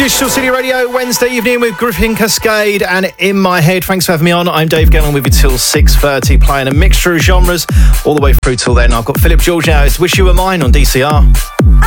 Digital City Radio, Wednesday evening with Griffin Cascade and In My Head. Thanks for having me on. I'm Dave Gannon with you till 6:30, playing a mixture of genres all the way through till then. I've got Philip George now. It's Wish You Were Mine on DCR.